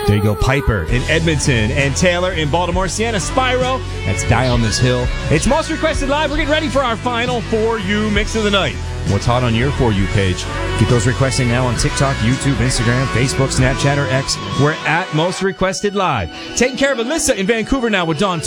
There you go, Piper in Edmonton and Taylor in Baltimore. Sienna Spyro, that's Die on This Hill. It's Most Requested Live. We're getting ready for our final For You Mix of the Night. What's hot on your For You page? Get those requests in now on TikTok, YouTube, Instagram, Facebook, Snapchat, or X. We're at Most Requested Live. Taking care of Alyssa in Vancouver now with Dawn